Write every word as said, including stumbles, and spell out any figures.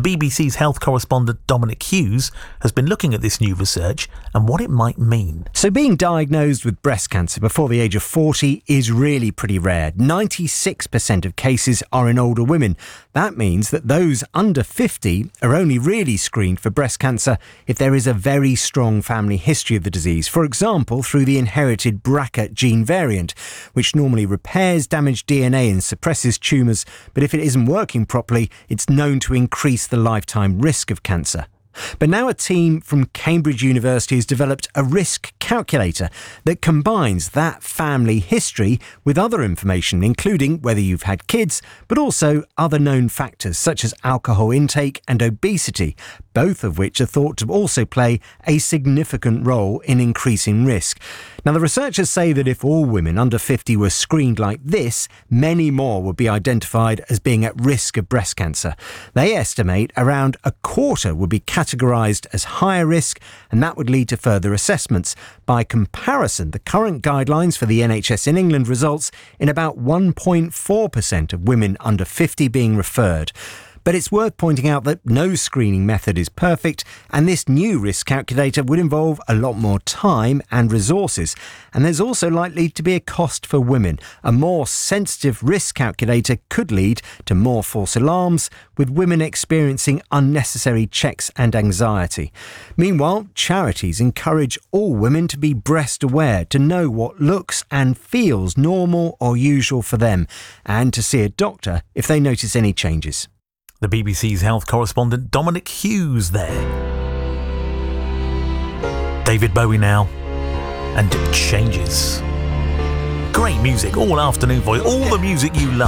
B B C's health correspondent Dominic Hughes has been looking at this new research and what it might mean. So being diagnosed with breast cancer before the age of forty is really pretty rare. ninety-six percent of cases are in older women. That means that those under fifty are only really screened for breast cancer if there is a very strong family history of the disease. For example, through the inherited B R C A gene variant, which normally repairs damaged D N A and suppresses tumours, but if it isn't working properly, it's known to increase the lifetime risk of cancer. But now a team from Cambridge University has developed a risk calculator that combines that family history with other information, including whether you've had kids, but also other known factors such as alcohol intake and obesity, both of which are thought to also play a significant role in increasing risk. Now, the researchers say that if all women under fifty were screened like this, many more would be identified as being at risk of breast cancer. They estimate around a quarter would be categorised as higher risk, and that would lead to further assessments. By comparison, the current guidelines for the N H S in England results in about one point four percent of women under fifty being referred. But it's worth pointing out that no screening method is perfect, and this new risk calculator would involve a lot more time and resources. And there's also likely to be a cost for women. A more sensitive risk calculator could lead to more false alarms, with women experiencing unnecessary checks and anxiety. Meanwhile, charities encourage all women to be breast aware, to know what looks and feels normal or usual for them, and to see a doctor if they notice any changes. The B B C's health correspondent Dominic Hughes there. David Bowie now, and Changes. Great music all afternoon for you, all the music you love.